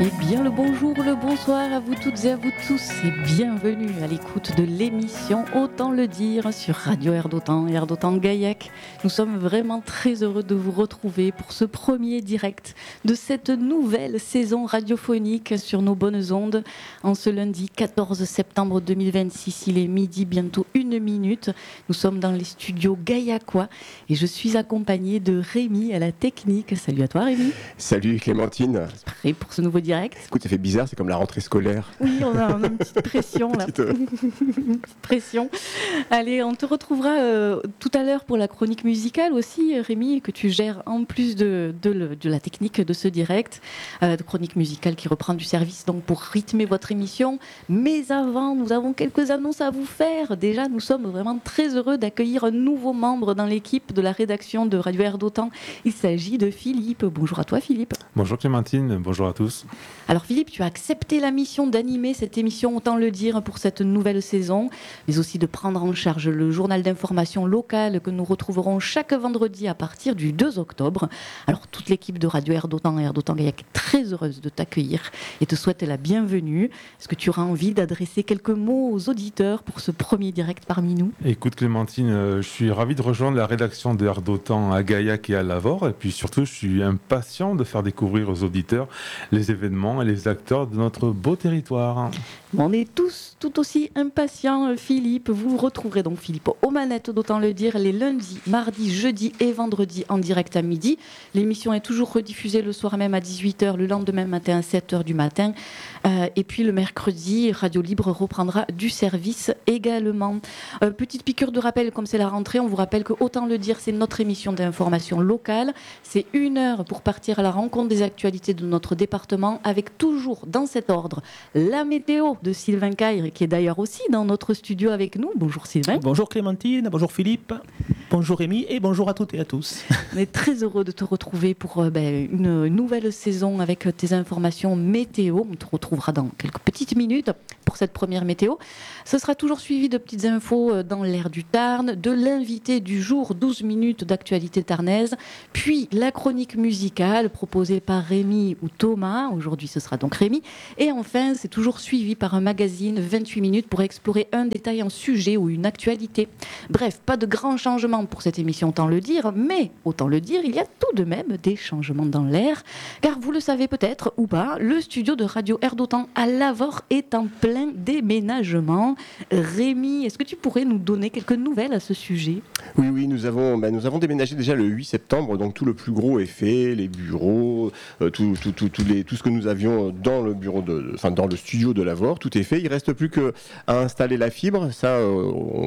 Eh bien le bonjour, le bonsoir à vous toutes et à vous tous et bienvenue à l'écoute de l'émission Autant le dire sur Radio Air d'Otan et Air d'Otan Gaillac. Nous sommes vraiment très heureux de vous retrouver pour ce premier direct de cette nouvelle saison radiophonique sur nos bonnes ondes. En ce lundi 14 septembre 2026, il est midi, bientôt 1 minute. Nous sommes dans les studios gaillacois et je suis accompagnée de Rémi à la technique. Salut à toi Rémi. Salut Clémentine. Prêt pour ce nouveau direct? Écoute, ça fait bizarre, c'est comme la rentrée scolaire. Oui, on a une petite pression là. Une petite pression. Allez, on te retrouvera tout à l'heure pour la chronique musicale aussi, Rémi, que tu gères en plus de la technique de ce direct. De chronique musicale qui reprend du service donc pour rythmer votre émission. Mais avant, nous avons quelques annonces à vous faire. Déjà, nous sommes vraiment très heureux d'accueillir un nouveau membre dans l'équipe de la rédaction de Radio Air d'Otan. Il s'agit de Philippe. Bonjour à toi Philippe. Bonjour Clémentine, bonjour à tous. Alors Philippe, tu as accepté la mission d'animer cette émission, autant le dire, pour cette nouvelle saison, mais aussi de prendre en charge le journal d'information local que nous retrouverons chaque vendredi à partir du 2 octobre. Alors toute l'équipe de Radio Air d'Otan et Air d'Otan Gaillac est très heureuse de t'accueillir et te souhaite la bienvenue. Est-ce que tu auras envie d'adresser quelques mots aux auditeurs pour ce premier direct parmi nous? Écoute Clémentine, je suis ravi de rejoindre la rédaction de Air d'Otan à Gaillac et à Lavore, et puis surtout je suis impatient de faire découvrir aux auditeurs les événements et les acteurs de notre beau territoire. On est tous tout aussi impatients, Philippe. Vous retrouverez donc Philippe aux manettes, d'autant le dire, les lundis, mardis, jeudis et vendredis en direct à midi. L'émission est toujours rediffusée le soir même à 18h, le lendemain matin à 7h du matin. Et puis le mercredi, Radio Libre reprendra du service également. Petite piqûre de rappel, comme c'est la rentrée, on vous rappelle que Autant le dire, c'est notre émission d'information locale. C'est 1 heure pour partir à la rencontre des actualités de notre département, avec toujours dans cet ordre la météo de Sylvain Caire, qui est d'ailleurs aussi dans notre studio avec nous. Bonjour Sylvain. Bonjour Clémentine, bonjour Philippe, bonjour Rémi et bonjour à toutes et à tous. On est très heureux de te retrouver pour une nouvelle saison avec tes informations météo. On te retrouvera dans quelques petites minutes pour cette première météo. Ce sera toujours suivi de petites infos dans l'air du Tarn, de l'invité du jour, 12 minutes d'actualité tarnaise, puis la chronique musicale proposée par Rémi ou Thomas. Aujourd'hui, ce sera donc Rémi. Et enfin, c'est toujours suivi par un magazine, 28 minutes, pour explorer un détail, un sujet ou une actualité. Bref, pas de grands changements pour cette émission, autant le dire, mais autant le dire, il y a tout de même des changements dans l'air, car vous le savez peut-être ou pas, le studio de Radio Air d'Otan à Lavore est en plein déménagement. Rémi, est-ce que tu pourrais nous donner quelques nouvelles à ce sujet? Oui, nous avons déménagé déjà le 8 septembre, donc tout le plus gros est fait, les bureaux, tout ce que nous avions dans le bureau dans le studio de Lavore, tout est fait. Il reste plus qu'à installer la fibre. Ça, on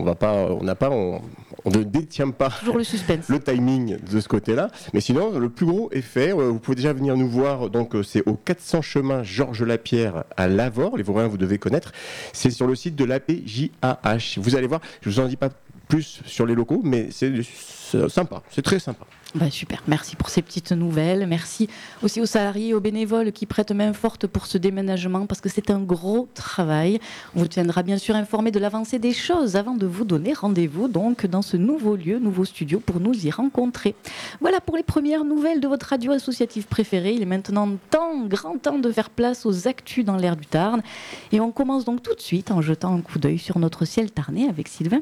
ne détient pas toujours le suspense, le timing de ce côté-là. Mais sinon, le plus gros est fait. Vous pouvez déjà venir nous voir. Donc, c'est au 400 chemin Georges Lapierre à Lavore. Les Vauréens, vous devez connaître. C'est sur le site de l'APJAH. Vous allez voir. Je vous en dis pas plus sur les locaux, mais c'est sympa. C'est très sympa. Super, merci pour ces petites nouvelles. Merci aussi aux salariés et aux bénévoles qui prêtent main forte pour ce déménagement, parce que c'est un gros travail. On vous tiendra bien sûr informé de l'avancée des choses avant de vous donner rendez-vous donc dans ce nouveau lieu, nouveau studio pour nous y rencontrer. Voilà pour les premières nouvelles de votre radio associative préférée. Il est maintenant grand temps de faire place aux actus dans l'air du Tarn. Et on commence donc tout de suite en jetant un coup d'œil sur notre ciel tarnais avec Sylvain.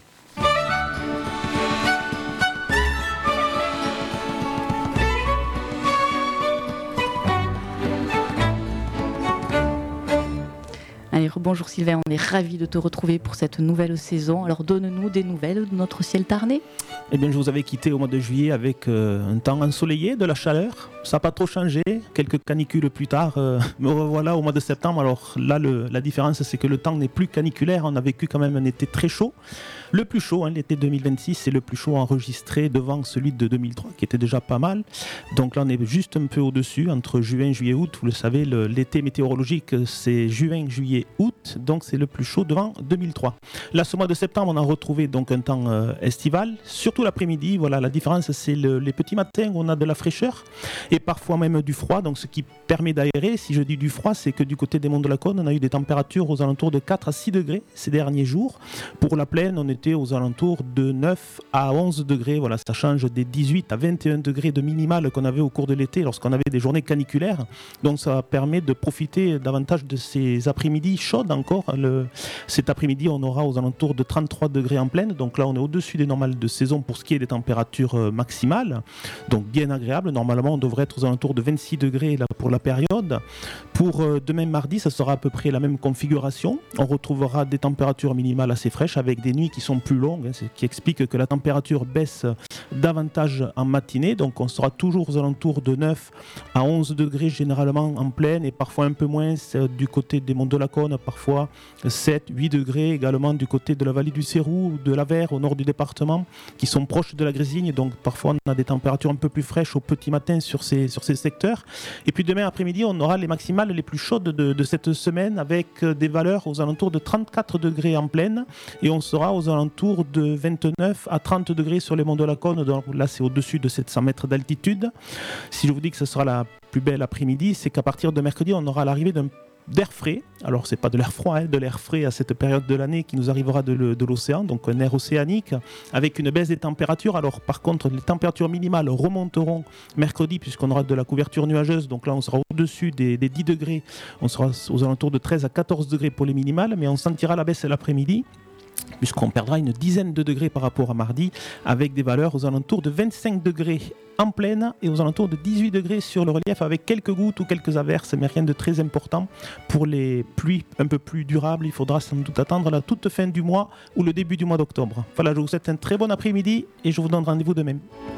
Allez, bonjour Sylvain, on est ravis de te retrouver pour cette nouvelle saison. Alors donne-nous des nouvelles de notre ciel tarnais. Eh bien, je vous avais quitté au mois de juillet avec un temps ensoleillé, de la chaleur. Ça n'a pas trop changé, quelques canicules plus tard. Me revoilà au mois de septembre. Alors là, la différence, c'est que le temps n'est plus caniculaire. On a vécu quand même un été très chaud. Le plus chaud, l'été 2026, c'est le plus chaud enregistré devant celui de 2003, qui était déjà pas mal. Donc là, on est juste un peu au-dessus, entre juin, juillet, août. Vous le savez, l'été météorologique, c'est juin, juillet, août. Donc c'est le plus chaud devant 2003. Là, ce mois de septembre, on a retrouvé donc un temps estival, surtout l'après-midi. Voilà, la différence, c'est les petits matins où on a de la fraîcheur. et parfois même du froid, donc ce qui permet d'aérer. Si je dis du froid, c'est que du côté des Monts de la Cône, on a eu des températures aux alentours de 4 à 6 degrés ces derniers jours. Pour la plaine, on était aux alentours de 9 à 11 degrés. Voilà, ça change des 18 à 21 degrés de minimal qu'on avait au cours de l'été lorsqu'on avait des journées caniculaires. Donc ça permet de profiter davantage de ces après-midi chaudes encore. Cet après-midi, on aura aux alentours de 33 degrés en plaine. Donc là, on est au-dessus des normales de saison pour ce qui est des températures maximales. Donc bien agréable. Normalement, on devrait être aux alentours de 26 degrés là, pour la période. Pour demain mardi, ça sera à peu près la même configuration. On retrouvera des températures minimales assez fraîches avec des nuits qui sont plus longues, ce qui explique que la température baisse davantage en matinée. Donc on sera toujours aux alentours de 9 à 11 degrés généralement en plaine et parfois un peu moins du côté des Monts de la Cône, parfois 7, 8 degrés également du côté de la vallée du Cérou, de l'Avers au nord du département qui sont proches de la Grésigne. Donc parfois on a des températures un peu plus fraîches au petit matin sur ces secteurs. Et puis demain après-midi, on aura les maximales les plus chaudes de cette semaine avec des valeurs aux alentours de 34 degrés en plaine et on sera aux alentours de 29 à 30 degrés sur les Monts de la Cône. Donc là, c'est au-dessus de 700 mètres d'altitude. Si je vous dis que ce sera la plus belle après-midi, c'est qu'à partir de mercredi, on aura l'arrivée d'air frais. Alors, c'est pas de l'air froid, de l'air frais à cette période de l'année qui nous arrivera de l'océan, donc un air océanique, avec une baisse des températures. Alors, par contre, les températures minimales remonteront mercredi, puisqu'on aura de la couverture nuageuse. Donc là, on sera au-dessus des 10 degrés. On sera aux alentours de 13 à 14 degrés pour les minimales, mais on sentira la baisse l'après-midi, puisqu'on perdra une dizaine de degrés par rapport à mardi, avec des valeurs aux alentours de 25 degrés en plaine et aux alentours de 18 degrés sur le relief, avec quelques gouttes ou quelques averses, mais rien de très important. Pour les pluies un peu plus durables, il faudra sans doute attendre la toute fin du mois ou le début du mois d'octobre. Voilà, je vous souhaite un très bon après-midi et je vous donne rendez-vous demain.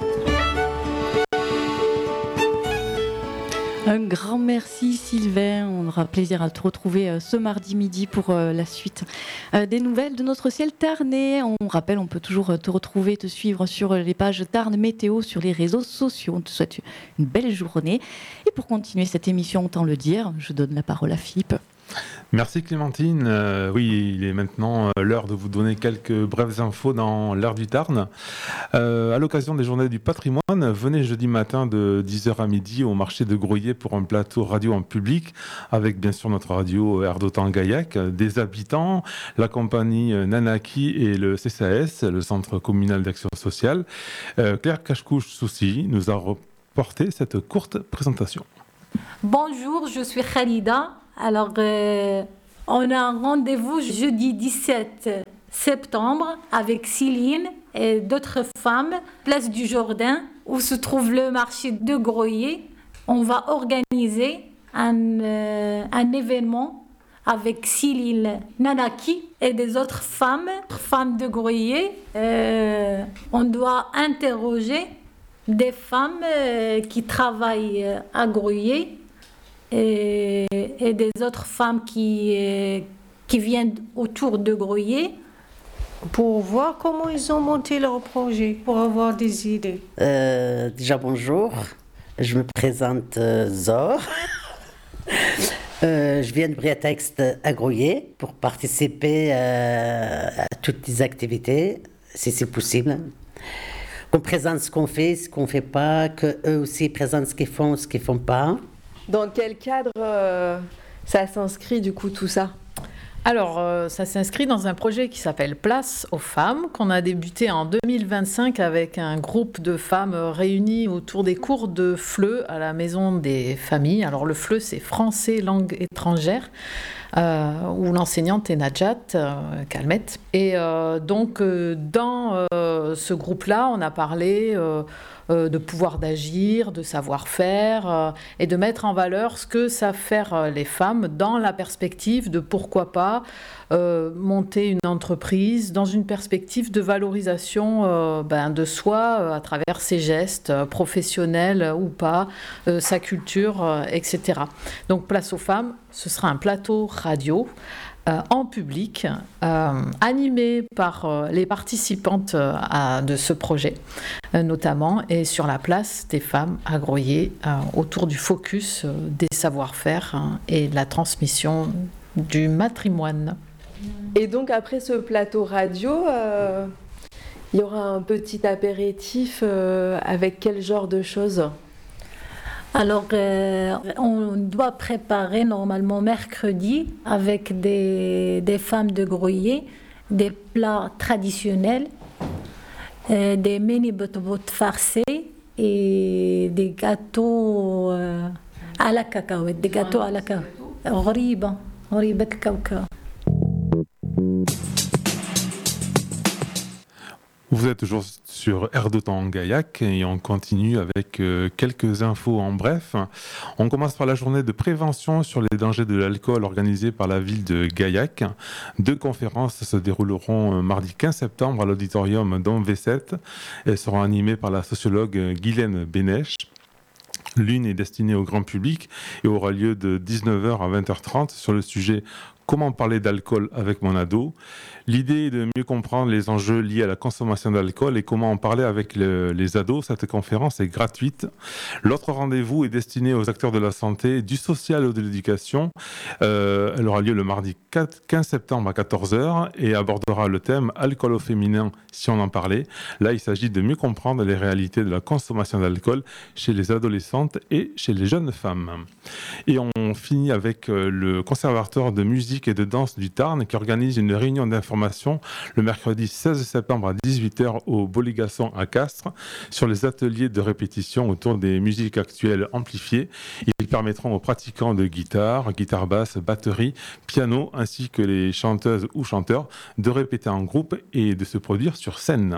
Un grand merci Sylvain, on aura plaisir à te retrouver ce mardi midi pour la suite des nouvelles de notre ciel tarnais. On rappelle, on peut toujours te retrouver, te suivre sur les pages Tarn Météo sur les réseaux sociaux. On te souhaite une belle journée. Et pour continuer cette émission, autant le dire, je donne la parole à Philippe. Merci Clémentine. Oui, il est maintenant l'heure de vous donner quelques brèves infos dans l'air du Tarn. À l'occasion des Journées du patrimoine, venez jeudi matin de 10h à midi au marché de Groyer pour un plateau radio en public avec bien sûr notre radio Air d'Otan-Gaillac, des habitants, la compagnie Nanaki et le CCAS, le Centre communal d'action sociale. Claire Cachecouche-Soucy nous a reporté cette courte présentation. Bonjour, je suis Khalida. Alors, on a un rendez-vous jeudi 17 septembre avec Céline et d'autres femmes, place du Jourdain, où se trouve le marché de Groyer. On va organiser un événement avec Céline Nanaki et des autres femmes de Groyer. On doit interroger des femmes qui travaillent à Groyer et des autres femmes qui viennent autour de Groyer. Pour voir comment ils ont monté leur projet, pour avoir des idées. Déjà bonjour, je me présente Zor. Je viens de Briatext à Groyer pour participer à toutes les activités, si c'est possible. Qu'on présente ce qu'on fait pas, qu'eux aussi présentent ce qu'ils font pas. Dans quel cadre ça s'inscrit du coup tout ça ? Alors, ça s'inscrit dans un projet qui s'appelle Place aux femmes, qu'on a débuté en 2025 avec un groupe de femmes réunies autour des cours de FLE à la Maison des Familles. Alors, le FLE, c'est Français Langue étrangère, où l'enseignante est Najat Calmette. Et donc, dans ce groupe-là, on a parlé de pouvoir d'agir, de savoir-faire et de mettre en valeur ce que savent faire les femmes dans la perspective de pourquoi pas monter une entreprise dans une perspective de valorisation de soi à travers ses gestes professionnels ou pas, sa culture, etc. Donc Place aux femmes, ce sera un plateau radio en public, animé par les participantes de ce projet, notamment, et sur la place des femmes à Groyer, autour du focus des savoir-faire et de la transmission du matrimoine. Et donc après ce plateau radio, il y aura un petit apéritif avec quel genre de choses ? Alors, on doit préparer normalement mercredi avec des femmes de gruyère, des plats traditionnels, des mini botobot farcés et des gâteaux à la cacahuète, des gâteaux à la cacahuète. غريبة الكوكب. Vous êtes toujours sur Air de Temps Gaillac et on continue avec quelques infos en bref. On commence par la journée de prévention sur les dangers de l'alcool organisée par la ville de Gaillac. 2 conférences se dérouleront mardi 15 septembre à l'auditorium Dom V7. Elles seront animées par la sociologue Guylaine Bénèche. L'une est destinée au grand public et aura lieu de 19h à 20h30 sur le sujet « Comment parler d'alcool avec mon ado ?» L'idée est de mieux comprendre les enjeux liés à la consommation d'alcool et comment en parler avec les ados. Cette conférence est gratuite. L'autre rendez-vous est destiné aux acteurs de la santé, du social ou de l'éducation. Elle aura lieu le mardi 15 septembre à 14h et abordera le thème « Alcool au féminin, si on en parlait ». Là, il s'agit de mieux comprendre les réalités de la consommation d'alcool chez les adolescentes et chez les jeunes femmes. Et on finit avec le conservatoire de musique et de danse du Tarn qui organise une réunion d'information le mercredi 16 septembre à 18h au Bolégasson à Castres sur les ateliers de répétition autour des musiques actuelles amplifiées. Ils permettront aux pratiquants de guitare basse, batterie, piano ainsi que les chanteuses ou chanteurs de répéter en groupe et de se produire sur scène.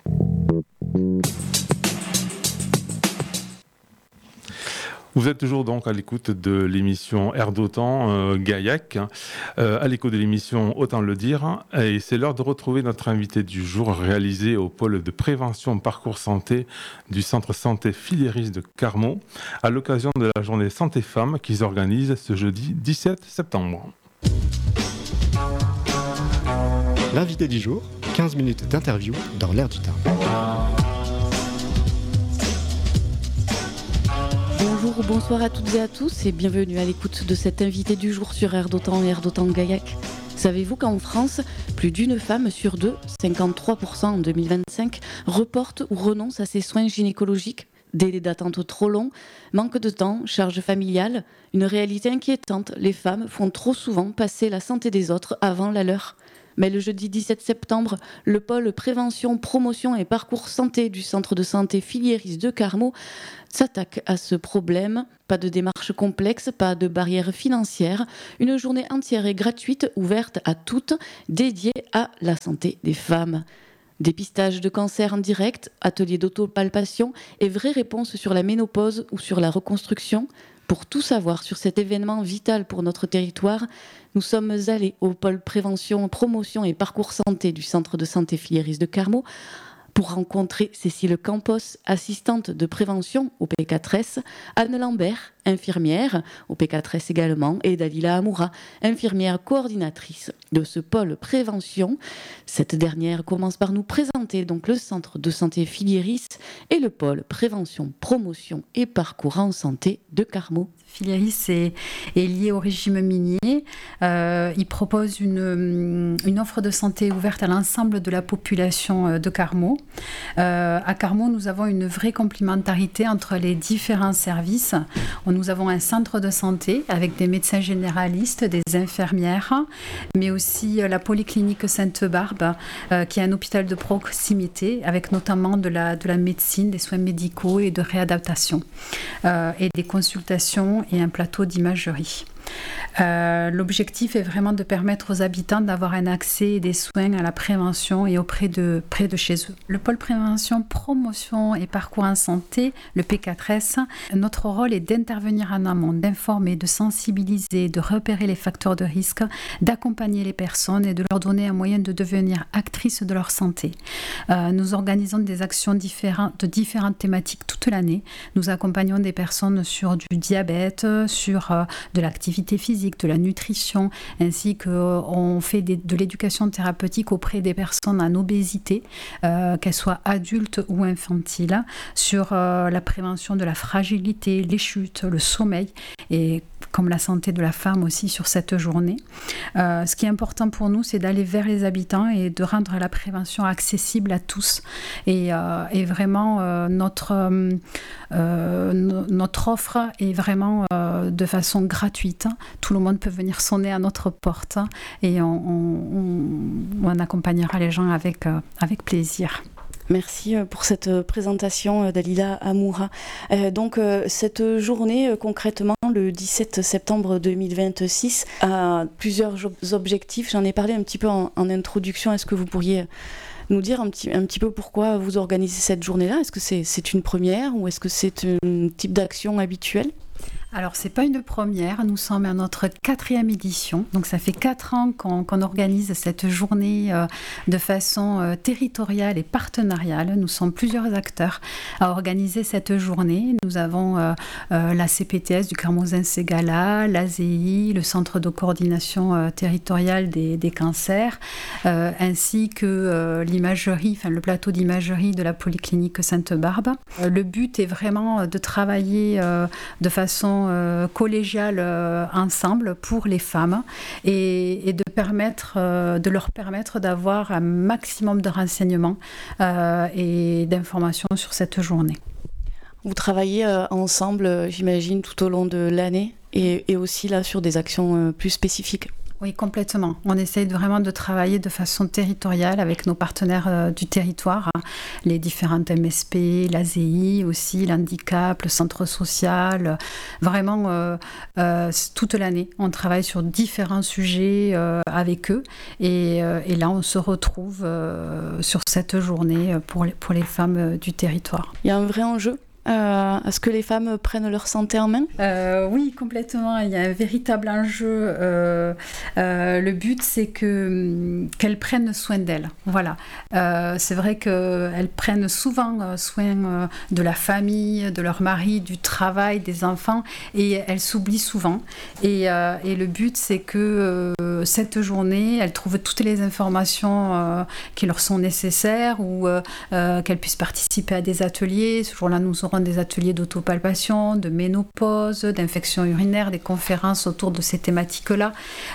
Vous êtes toujours donc à l'écoute de l'émission Air d'Autan Gaillac, à l'écho de l'émission Autant le dire, et c'est l'heure de retrouver notre invité du jour réalisé au pôle de prévention parcours santé du centre santé Filiéris de Carmaux, à l'occasion de la journée santé femmes qu'ils organisent ce jeudi 17 septembre. L'invité du jour, 15 minutes d'interview dans l'Air du Tarn. Bonjour, bonsoir à toutes et à tous et bienvenue à l'écoute de cet invité du jour sur Air d'Autan et Air d'Autan Gaillac. Savez-vous qu'en France, plus d'une femme sur 2, 53% en 2025, reporte ou renonce à ses soins gynécologiques ? Délais d'attente trop longs, manque de temps, charge familiale, une réalité inquiétante, les femmes font trop souvent passer la santé des autres avant la leur. Mais le jeudi 17 septembre, le pôle prévention, promotion et parcours santé du centre de santé Filiéris de Carmaux s'attaque à ce problème. Pas de démarche complexe, pas de barrière financière. Une journée entière et gratuite, ouverte à toutes, dédiée à la santé des femmes. Dépistage de cancer en direct, atelier d'autopalpation et vraies réponses sur la ménopause ou sur la reconstruction. Pour tout savoir sur cet événement vital pour notre territoire, nous sommes allés au pôle prévention, promotion et parcours santé du centre de santé Filiéris de Carmaux pour rencontrer Cécile Campos, assistante de prévention au P4S, Anne Lambert, infirmière au P4S également, et Dalila Amoura, infirmière coordinatrice de ce pôle prévention. Cette dernière commence par nous présenter donc le centre de santé Filiéris et le pôle prévention, promotion et parcours en santé de Carmaux. Filiéris est lié au régime minier. Il propose une offre de santé ouverte à l'ensemble de la population de Carmaux. À Carmaux, nous avons une vraie complémentarité entre les différents services. Nous avons un centre de santé avec des médecins généralistes, des infirmières, mais aussi la polyclinique Sainte-Barbe, qui est un hôpital de proximité avec notamment de la médecine, des soins médicaux et de réadaptation, et des consultations et un plateau d'imagerie. L'objectif est vraiment de permettre aux habitants d'avoir un accès et des soins à la prévention et près de chez eux. Le pôle prévention, promotion et parcours en santé, le P4S, notre rôle est d'intervenir en amont, d'informer, de sensibiliser, de repérer les facteurs de risque, d'accompagner les personnes et de leur donner un moyen de devenir actrices de leur santé. Nous organisons des actions de différentes thématiques toute l'année. Nous accompagnons des personnes sur du diabète, sur de l'activité physique, de la nutrition, ainsi qu'on fait de l'éducation thérapeutique auprès des personnes en obésité, qu'elles soient adultes ou infantiles, sur la prévention de la fragilité, les chutes, le sommeil. Et comme la santé de la femme aussi sur cette journée. Ce qui est important pour nous, c'est d'aller vers les habitants et de rendre la prévention accessible à tous. Et vraiment, notre offre est vraiment de façon gratuite. Tout le monde peut venir sonner à notre porte et on accompagnera les gens avec plaisir. Merci pour cette présentation, Dalila Amoura. Donc, cette journée, concrètement, le 17 septembre 2026, a plusieurs objectifs. J'en ai parlé un petit peu en introduction. Est-ce que vous pourriez nous dire un petit peu pourquoi vous organisez cette journée-là ? Est-ce que c'est une première ou est-ce que c'est un type d'action habituelle ? Alors, ce n'est pas une première, nous sommes à notre 4e édition, donc ça fait 4 ans qu'on organise cette journée de façon territoriale et partenariale. Nous sommes plusieurs acteurs à organiser cette journée. Nous avons la CPTS du Carmozin-Ségala, l'ASEI, le Centre de coordination territoriale des cancers, ainsi que l'imagerie, le plateau d'imagerie de la Polyclinique Sainte-Barbe. Le but est vraiment de travailler de façon collégiale ensemble pour les femmes et de leur permettre d'avoir un maximum de renseignements et d'informations sur cette journée. Vous travaillez ensemble, j'imagine, tout au long de l'année et aussi là sur des actions plus spécifiques. Oui, complètement. On essaye vraiment de travailler de façon territoriale avec nos partenaires du territoire, les différentes MSP, l'ASEI aussi, l'handicap, le centre social. Vraiment, toute l'année, on travaille sur différents sujets avec eux. Et là, on se retrouve sur cette journée pour les femmes du territoire. Il y a un vrai enjeu. Est-ce que les femmes prennent leur santé en main ? Oui, complètement. Il y a un véritable enjeu. Le but, c'est qu'elles prennent soin d'elles. Voilà. C'est vrai qu'elles prennent souvent soin de la famille, de leur mari, du travail, des enfants, et elles s'oublient souvent. Et le but, c'est que cette journée, elles trouvent toutes les informations qui leur sont nécessaires ou qu'elles puissent participer à des ateliers. Ce jour-là, nous aurons des ateliers d'autopalpation, de ménopause, d'infection urinaire, des conférences autour de ces thématiques-là,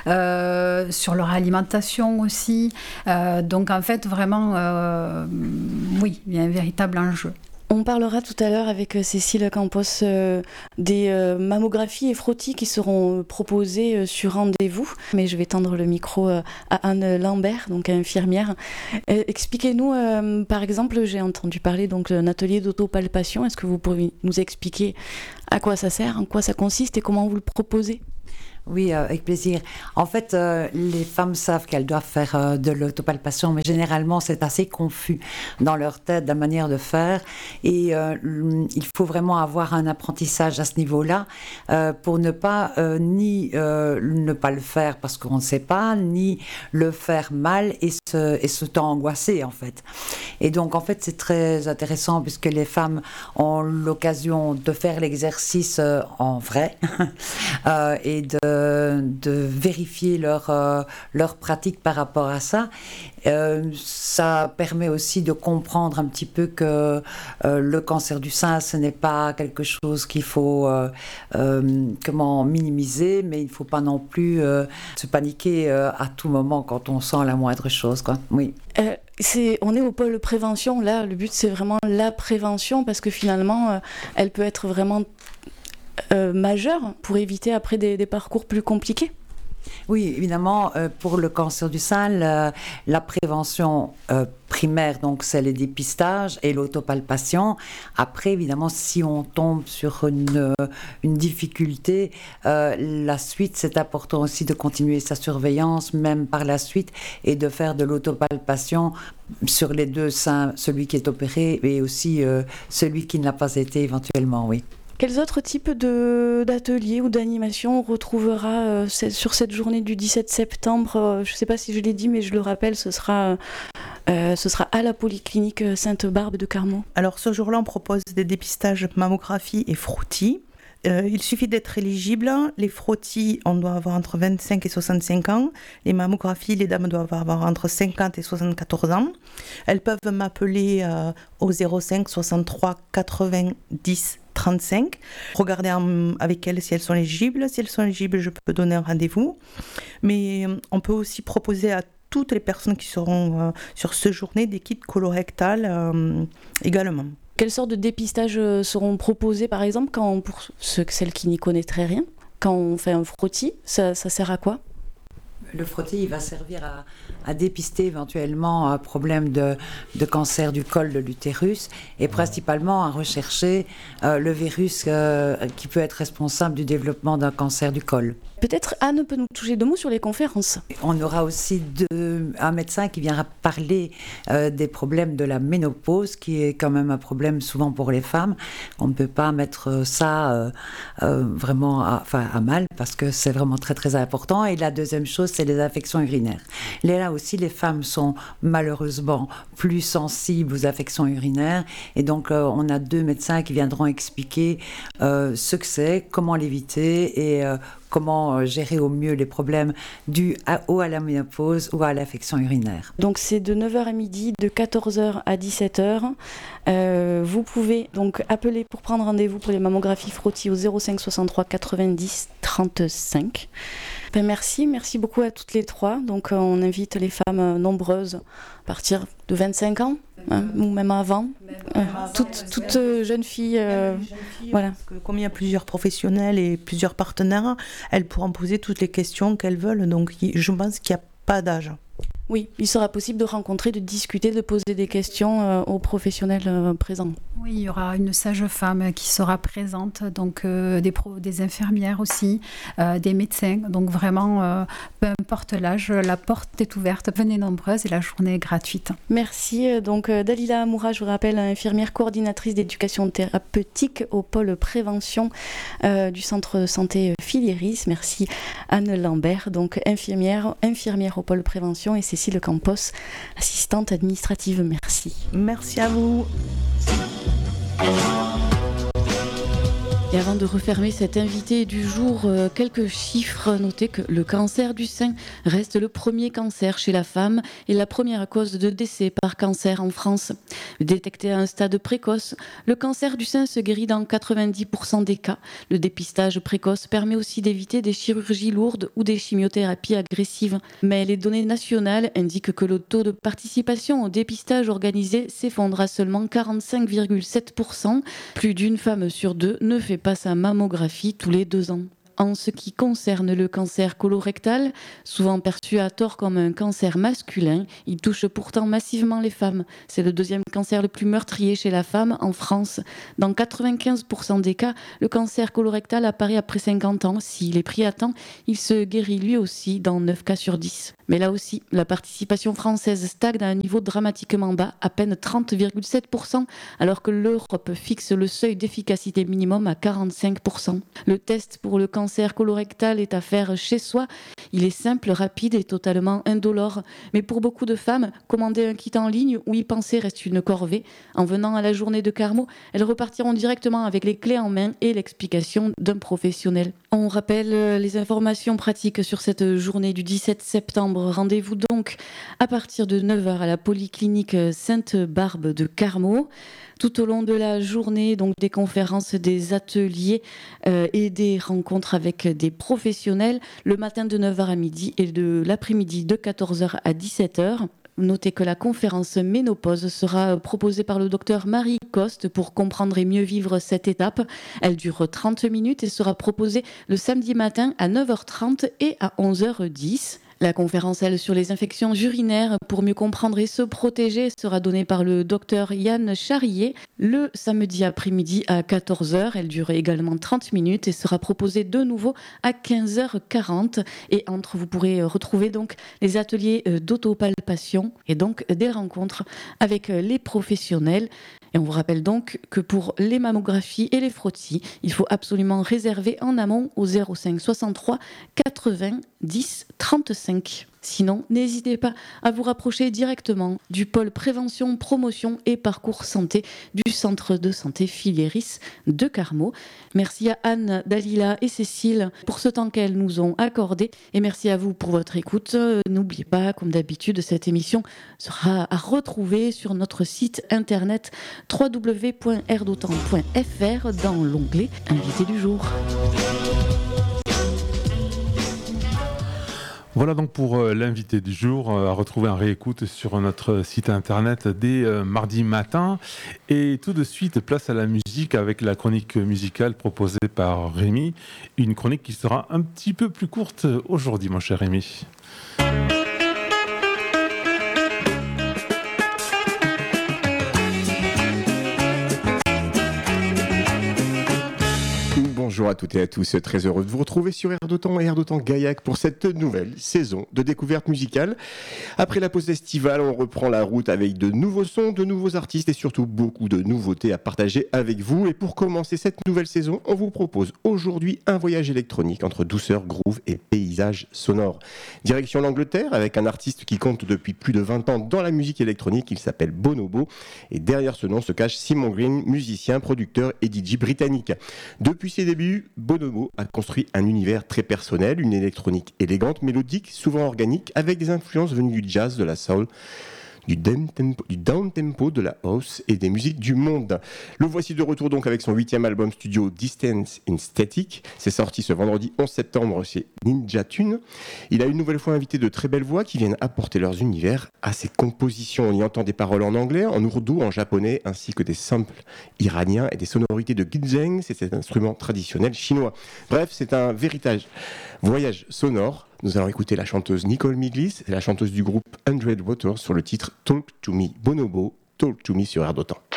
sur leur alimentation aussi. Donc en fait, vraiment, oui, il y a un véritable enjeu. On parlera tout à l'heure avec Cécile Campos des mammographies et frottis qui seront proposées sur rendez-vous. Mais je vais tendre le micro à Anne Lambert, donc infirmière. Expliquez-nous, par exemple, j'ai entendu parler d'un atelier d'autopalpation. Est-ce que vous pouvez nous expliquer à quoi ça sert, en quoi ça consiste et comment vous le proposez ? Oui, avec plaisir. En fait, les femmes savent qu'elles doivent faire de l'autopalpation, mais généralement, c'est assez confus dans leur tête, la manière de faire. Et il faut vraiment avoir un apprentissage à ce niveau-là pour ne pas ne pas le faire parce qu'on ne sait pas, ni le faire mal et se temps angoissé, en fait. Et donc, en fait, c'est très intéressant puisque les femmes ont l'occasion de faire l'exercice en vrai et de vérifier leur pratique par rapport à ça. Ça permet aussi de comprendre un petit peu que le cancer du sein, ce n'est pas quelque chose qu'il faut minimiser, mais il ne faut pas non plus se paniquer à tout moment quand on sent la moindre chose, quoi. Oui. On est au pôle prévention, là, le but c'est vraiment la prévention parce que finalement, elle peut être vraiment majeure pour éviter après des parcours plus compliqués. Oui, évidemment, pour le cancer du sein, la prévention primaire, donc c'est le dépistage et l'autopalpation. Après, évidemment, si on tombe sur une difficulté, la suite, c'est important aussi de continuer sa surveillance, même par la suite, et de faire de l'autopalpation sur les deux seins, celui qui est opéré et aussi celui qui ne l'a pas été éventuellement, oui. Quels autres types d'ateliers ou d'animations on retrouvera sur cette journée du 17 septembre ? Je ne sais pas si je l'ai dit, mais je le rappelle, ce sera à la Polyclinique Sainte-Barbe de Carmaux. Alors ce jour-là, on propose des dépistages mammographie et frottis. Il suffit d'être éligible. Les frottis, on doit avoir entre 25 et 65 ans. Les mammographies, les dames doivent avoir entre 50 et 74 ans. Elles peuvent m'appeler au 05 63 90 35. Regardez avec elles si elles sont éligibles. Si elles sont éligibles, je peux donner un rendez-vous. Mais on peut aussi proposer à toutes les personnes qui seront sur cette journée des kits colorectal également. Quelles sortes de dépistages seront proposés, par exemple, pour celles qui n'y connaîtraient rien, quand on fait un frottis, ça sert à quoi ? Le frottis, il va servir à dépister éventuellement un problème de cancer du col de l'utérus et principalement à rechercher le virus qui peut être responsable du développement d'un cancer du col. Peut-être Anne peut nous toucher 2 mots sur les conférences. On aura aussi un médecin qui viendra parler des problèmes de la ménopause, qui est quand même un problème souvent pour les femmes. On ne peut pas mettre ça vraiment à mal parce que c'est vraiment très très important. Et la deuxième chose, c'est les infections urinaires. Là aussi, les femmes sont malheureusement plus sensibles aux infections urinaires. Et donc, on a 2 médecins qui viendront expliquer ce que c'est, comment l'éviter et comment gérer au mieux les problèmes dus à la ménopause ou à l'infection urinaire. Donc c'est de 9h à midi, de 14h à 17h. Vous pouvez donc appeler pour prendre rendez-vous pour les mammographies frottis au 05 63 90 35. Merci beaucoup à toutes les 3. Donc on invite les femmes nombreuses à partir de 25 ans, ou même avant. Toutes jeunes filles. Voilà. Parce que comme il y a plusieurs professionnels et plusieurs partenaires, elles pourront poser toutes les questions qu'elles veulent. Donc je pense qu'il n'y a pas d'âge. Oui, il sera possible de rencontrer, de discuter, de poser des questions aux professionnels présents. Oui, il y aura une sage-femme qui sera présente, donc des infirmières aussi, des médecins. Donc vraiment, peu importe l'âge, la porte est ouverte. Venez nombreuses et la journée est gratuite. Merci. Donc Dalila Amoura, je vous rappelle, infirmière coordinatrice d'éducation thérapeutique au pôle prévention du centre santé Filieris. Merci Anne Lambert, donc infirmière au pôle prévention, et Cécile Campos, assistante administrative. Merci. Merci à vous. Et avant de refermer cet invité du jour, quelques chiffres. Notez que le cancer du sein reste le premier cancer chez la femme et la première cause de décès par cancer en France. Détecté à un stade précoce, le cancer du sein se guérit dans 90% des cas. Le dépistage précoce permet aussi d'éviter des chirurgies lourdes ou des chimiothérapies agressives. Mais les données nationales indiquent que le taux de participation au dépistage organisé s'effondre à seulement 45,7%. Plus d'une femme sur 2 ne fait pas sa mammographie tous les 2 ans. En ce qui concerne le cancer colorectal, souvent perçu à tort comme un cancer masculin, il touche pourtant massivement les femmes. C'est le 2e cancer le plus meurtrier chez la femme en France. Dans 95% des cas, le cancer colorectal apparaît après 50 ans. S'il est pris à temps, il se guérit lui aussi dans 9 cas sur 10. Mais là aussi, la participation française stagne à un niveau dramatiquement bas, à peine 30,7%, alors que l'Europe fixe le seuil d'efficacité minimum à 45%. Le test pour le cancer colorectal est à faire chez soi. Il est simple, rapide et totalement indolore. Mais pour beaucoup de femmes, commander un kit en ligne ou y penser reste une corvée. En venant à la journée de Carmaux, elles repartiront directement avec les clés en main et l'explication d'un professionnel. On rappelle les informations pratiques sur cette journée du 17 septembre. Rendez-vous donc à partir de 9h à la polyclinique Sainte-Barbe de Carmaux. Tout au long de la journée, donc des conférences, des ateliers et des rencontres avec des professionnels, le matin de 9h à midi et de l'après-midi de 14h à 17h. Notez que la conférence ménopause sera proposée par le docteur Marie Coste pour comprendre et mieux vivre cette étape. Elle dure 30 minutes et sera proposée le samedi matin à 9h30 et à 11h10. La conférence, elle, sur les infections urinaires pour mieux comprendre et se protéger sera donnée par le docteur Yann Charrier le samedi après-midi à 14h. Elle dure également 30 minutes et sera proposée de nouveau à 15h40. Et vous pourrez retrouver donc les ateliers d'autopalpation et donc des rencontres avec les professionnels. Et on vous rappelle donc que pour les mammographies et les frottis, il faut absolument réserver en amont au 05 63 80 10 35. Sinon, n'hésitez pas à vous rapprocher directement du pôle prévention, promotion et parcours santé du centre de santé Filieris de Carmaux. Merci à Anne, Dalila et Cécile pour ce temps qu'elles nous ont accordé et merci à vous pour votre écoute. N'oubliez pas, comme d'habitude, cette émission sera à retrouver sur notre site internet www.rdautant.fr dans l'onglet Invité du jour. Voilà donc pour l'invité du jour, à retrouver en réécoute sur notre site internet dès mardi matin. Et tout de suite, place à la musique avec la chronique musicale proposée par Rémi. Une chronique qui sera un petit peu plus courte aujourd'hui, mon cher Rémi. Bonjour à toutes et à tous, très heureux de vous retrouver sur Air d'Autant et Air d'Autant Gaillac pour cette nouvelle saison de découverte musicale. Après la pause estivale, on reprend la route avec de nouveaux sons, de nouveaux artistes et surtout beaucoup de nouveautés à partager avec vous. Et pour commencer cette nouvelle saison, on vous propose aujourd'hui un voyage électronique entre douceur, groove et paysage sonore. Direction l'Angleterre avec un artiste qui compte depuis plus de 20 ans dans la musique électronique, il s'appelle Bonobo. Et derrière ce nom se cache Simon Green, musicien, producteur et DJ britannique. Depuis ses débuts, Bonobo a construit un univers très personnel, une électronique élégante, mélodique, souvent organique, avec des influences venues du jazz, de la soul, du down-tempo, de la house et des musiques du monde. Le voici de retour donc avec son 8e album studio Distance in Static. C'est sorti ce vendredi 11 septembre chez Ninja Tune. Il a une nouvelle fois invité de très belles voix qui viennent apporter leurs univers à ses compositions. On y entend des paroles en anglais, en ourdou, en japonais, ainsi que des samples iraniens et des sonorités de gizeng, c'est cet instrument traditionnel chinois. Bref, c'est un véritable voyage sonore. Nous allons écouter la chanteuse Nicole Miglis, la chanteuse du groupe 100 Waters sur le titre Talk to Me. Bonobo, Talk to Me sur Air d'Autant.